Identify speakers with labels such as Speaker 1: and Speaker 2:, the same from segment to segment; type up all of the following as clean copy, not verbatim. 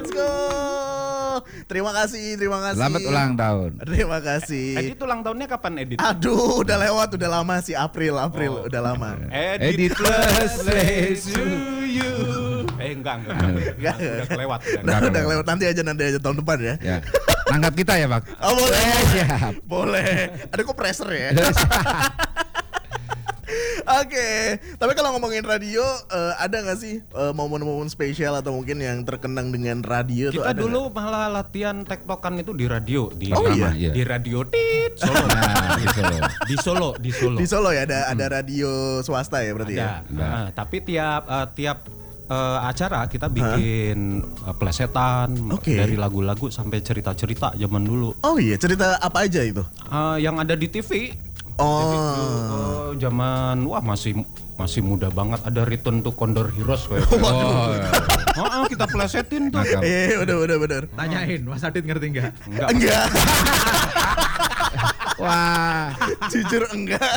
Speaker 1: let's go. Terima kasih.
Speaker 2: Selamat ulang tahun.
Speaker 1: Terima kasih.
Speaker 3: Edit ulang tahunnya kapan Edit?
Speaker 1: Aduh, udah lewat, udah lama sih April, udah lama.
Speaker 3: Edit plus to you. Enggak. Udah kelewat.
Speaker 1: Udah kelewat, nanti aja tahun depan ya.
Speaker 2: Ya. Nanggap kita ya, Pak.
Speaker 1: Oh, boleh.
Speaker 2: Siap.
Speaker 1: Boleh. Ada kok pressure ya. Oke, tapi kalau ngomongin radio, ada nggak sih momen-momen spesial atau mungkin yang terkenang dengan radio?
Speaker 3: Kita
Speaker 1: tuh
Speaker 3: dulu malah latihan tektokan itu di radio, di
Speaker 2: iya.
Speaker 3: di radio Solo.
Speaker 2: Nah,
Speaker 3: Di Solo.
Speaker 1: Di Solo ya ada radio swasta ya berarti ya.
Speaker 3: Tapi tiap acara kita bikin plesetan dari lagu-lagu sampai cerita-cerita zaman dulu.
Speaker 1: Oh iya, cerita apa aja itu?
Speaker 3: Yang ada di TV. Zaman masih muda banget, ada Return to Condor Heroes kayak. Kita plesetin tuh.
Speaker 1: Bener.
Speaker 4: Tanyain, Mas Adit ngerti nggak?
Speaker 1: Enggak.
Speaker 2: Wah,
Speaker 1: jujur enggak.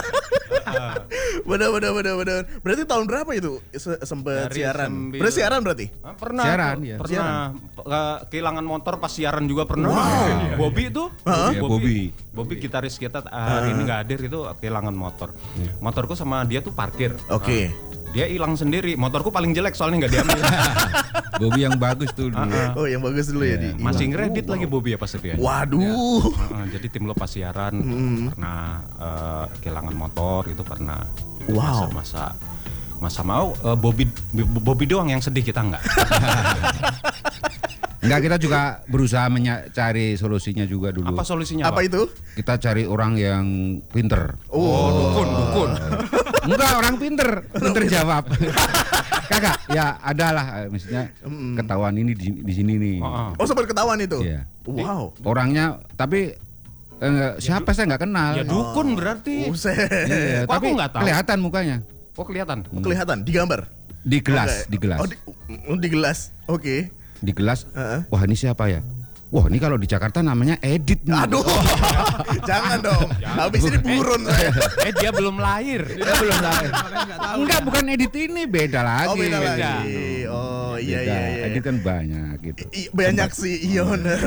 Speaker 1: Bener. Berarti tahun berapa itu sempet siaran? Berarti siaran berarti?
Speaker 3: Pernah.
Speaker 2: Siaran, ya.
Speaker 3: Pernah. Kehilangan motor pas siaran juga pernah.
Speaker 1: Wow.
Speaker 3: Bobby tuh.
Speaker 2: Bobby
Speaker 3: Gitaris kita hari ini nggak hadir, itu kehilangan motor. Motorku sama dia tuh parkir.
Speaker 1: Oke.
Speaker 3: Dia hilang sendiri. Motorku paling jelek soalnya nggak diambil.
Speaker 2: Bobby yang bagus tuh dulu.
Speaker 1: Oh, yang bagus dulu ya di.
Speaker 3: Masih ngredit lagi Bobby ya pas itu ya.
Speaker 1: Waduh.
Speaker 3: Jadi tim lo pas siaran pernah kehilangan motor itu pernah.
Speaker 1: Wow.
Speaker 3: Masa mau Bobby doang yang sedih, kita enggak.
Speaker 2: Enggak, kita juga berusaha mencari solusinya juga dulu.
Speaker 3: Apa solusinya?
Speaker 1: Apa itu?
Speaker 2: Kita cari orang yang pinter.
Speaker 3: Dukun.
Speaker 2: Enggak, orang pinter jawab. Kagak, ya adalah maksudnya ketahuan ini di sini nih.
Speaker 1: Oh, sempat ketahuan itu.
Speaker 2: Iya.
Speaker 1: Wow.
Speaker 2: Orangnya tapi siapa saya nggak kenal.
Speaker 3: Ya dukun berarti.
Speaker 1: Buset.
Speaker 2: Iya,
Speaker 3: Kok
Speaker 2: tapi
Speaker 3: aku nggak tahu?
Speaker 2: kelihatan mukanya.
Speaker 3: Oh, kelihatan.
Speaker 1: Kelihatan di gambar.
Speaker 2: Di gelas,
Speaker 1: Oke.
Speaker 2: di gelas.
Speaker 1: Oh, di gelas. Oke.
Speaker 2: Di gelas.
Speaker 1: Heeh.
Speaker 2: Wah, ini siapa ya? Wah, ini kalau di Jakarta namanya Edit nih.
Speaker 1: Aduh. Jangan dong. Habis ini buron saya.
Speaker 3: Dia belum lahir.
Speaker 2: Enggak, bukan Edit ini, beda lagi.
Speaker 1: Oh, beda lagi. Oh,
Speaker 2: Beda.
Speaker 1: iya.
Speaker 2: Edit kan banyak gitu.
Speaker 1: Banyak sih, iya bener.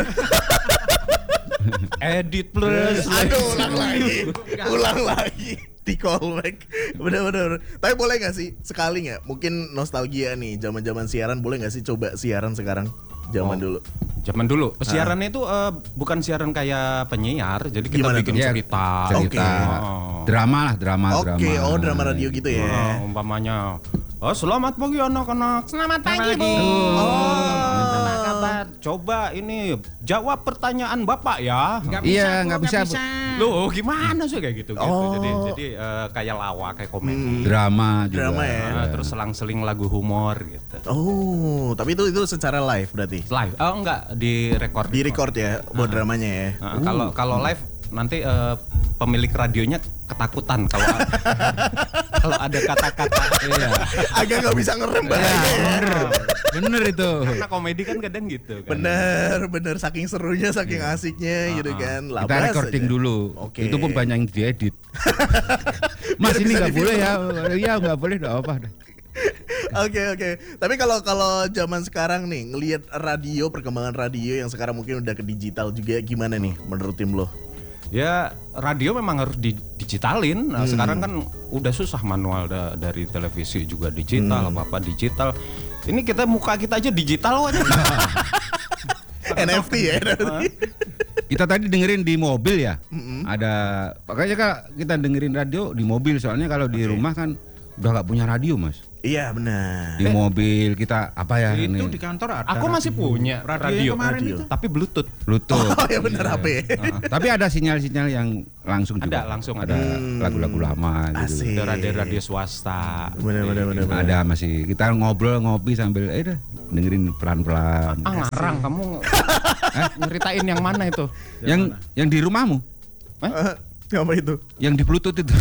Speaker 3: Edit plus.
Speaker 1: Aduh, ulang lagi. Di callback. Bener. Tapi boleh gak sih sekali gak? Mungkin nostalgia nih, zaman-zaman siaran, boleh gak sih coba siaran sekarang? Zaman dulu.
Speaker 3: Zaman dulu. Siarannya itu bukan siaran kayak penyiar, jadi kita
Speaker 1: Gimana
Speaker 3: bikin
Speaker 1: tuh?
Speaker 3: cerita.
Speaker 2: Cerita. Drama lah, drama.
Speaker 1: Oke, drama radio gitu ya.
Speaker 3: Umpamanya, selamat pagi anak-anak. Selamat pagi, Bu. Apa kabar? Coba ini jawab pertanyaan Bapak ya.
Speaker 2: Nggak bisa.
Speaker 3: Loh, gimana sih kayak gitu? Jadi kayak lawak, kayak komedi.
Speaker 2: Drama juga.
Speaker 1: Drama ya.
Speaker 3: Terus selang-seling lagu humor gitu.
Speaker 1: Oh, tapi itu secara live berarti.
Speaker 3: Live? Oh enggak, di record
Speaker 1: ya buat dramanya ya.
Speaker 3: Kalau live nanti pemilik radionya ketakutan kalau kalau ada kata-kata. Iya.
Speaker 1: Agak nggak bisa ngerem bahaya.
Speaker 2: Bener itu.
Speaker 3: Karena komedi kan kadang gitu kan.
Speaker 1: Bener saking serunya, saking asiknya gitu kan.
Speaker 2: Kita recording
Speaker 1: aja
Speaker 2: dulu.
Speaker 1: Oke.
Speaker 2: Itu pun banyak yang diedit. Mas,
Speaker 1: Biar
Speaker 2: ini
Speaker 1: bisa
Speaker 2: nggak boleh ya?
Speaker 1: di-film.
Speaker 2: Iya, nggak boleh, nggak apa.
Speaker 1: Oke. Tapi kalau zaman sekarang nih ngelihat radio, perkembangan radio yang sekarang mungkin udah ke digital juga, gimana nih menurut tim lo?
Speaker 3: Ya radio memang harus digitalin. Nah, sekarang kan udah susah manual dari televisi juga digital, apa digital. Ini muka kita aja digital aja.
Speaker 1: NFT ya.
Speaker 2: Kita tadi dengerin di mobil ya. Ada makanya Kak, kita dengerin radio di mobil, soalnya kalau di rumah kan udah nggak punya radio, Mas.
Speaker 1: Iya benar.
Speaker 2: Di mobil kita apa ya?
Speaker 4: Itu
Speaker 2: ini?
Speaker 4: di kantor ada.
Speaker 3: Aku masih punya radio
Speaker 4: kemarin itu.
Speaker 3: tapi Bluetooth.
Speaker 2: Bluetooth.
Speaker 1: Oh ya benar HP.
Speaker 2: Tapi ada sinyal-sinyal yang langsung juga.
Speaker 3: Langsung
Speaker 2: ada
Speaker 3: ada.
Speaker 2: lagu-lagu lama gitu.
Speaker 1: Asik.
Speaker 3: Radio swasta.
Speaker 1: Benar.
Speaker 2: Ada masih kita ngobrol ngopi sambil dah dengerin pelan-pelan.
Speaker 3: Ngarang kamu. Nyeritain yang mana itu?
Speaker 2: Yang di rumahmu?
Speaker 1: Apa itu?
Speaker 2: Yang di Bluetooth itu.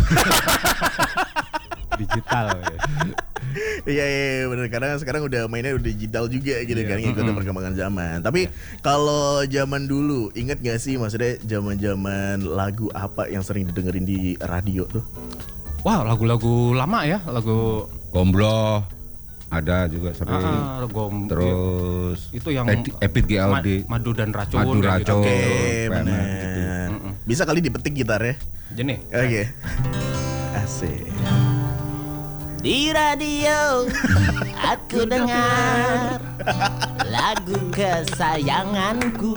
Speaker 3: Digital.
Speaker 1: Iya benar, karena sekarang udah mainnya udah digital juga gitu kan, ngikutin perkembangan zaman. Tapi kalau zaman dulu inget gak sih maksudnya zaman-zaman lagu apa yang sering didengerin di radio tuh?
Speaker 3: Wah, lagu-lagu lama ya, lagu
Speaker 2: Gombloh. Ada juga sering. Terus
Speaker 3: itu yang
Speaker 2: Epit GLD.
Speaker 3: Madu dan racun.
Speaker 2: Madu
Speaker 3: kayak
Speaker 2: racun.
Speaker 1: Oke,
Speaker 2: PMR
Speaker 1: benar.
Speaker 2: gitu.
Speaker 1: Bisa kali dipetik gitar ya.
Speaker 3: Jenih.
Speaker 1: Oke. Asik.
Speaker 5: Di radio aku dengar lagu kesayanganku.